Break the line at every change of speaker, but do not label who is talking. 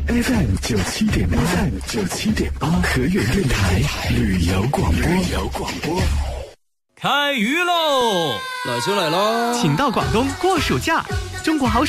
FM 97.8，和悦电台旅游广播。
开鱼喽！
来就来喽！
请到广东过暑假，中国好